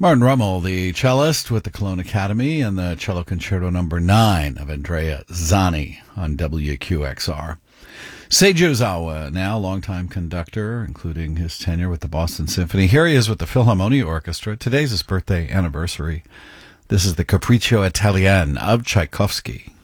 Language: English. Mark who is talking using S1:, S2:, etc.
S1: Martin Rummel, the cellist with the Cologne Academy, and the Cello Concerto No. 9 of Andrea Zani on WQXR. Seiji Ozawa, now longtime conductor, including his tenure with the Boston Symphony. Here he is with the Philharmonia Orchestra. Today's his birthday anniversary. This is the Capriccio Italien of Tchaikovsky.